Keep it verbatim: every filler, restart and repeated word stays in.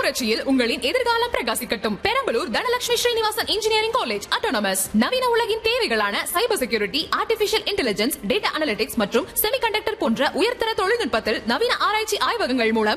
புரட்சியில் உங்களின் எதிர்காலம் பிரகாசிக்கட்டும். Perambalur Dhanalakshmi Srinivasan engineering college autonomous. நவீன உலகின் தேவைகளான cyber security, artificial intelligence, data analytics மற்றும் செமிகண்டக்டர் போன்ற உயர்தர தொழில்நுட்பத்தில் நவீன ஆராய்ச்சி ஆய்வகங்கள் மூலம்